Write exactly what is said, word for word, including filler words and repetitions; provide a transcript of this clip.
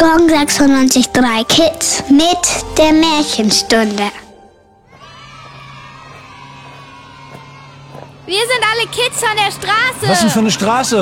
Gong sechsundneunzig Komma drei Kids mit der Märchenstunde. Wir sind alle Kids von der Straße. Was denn für eine Straße?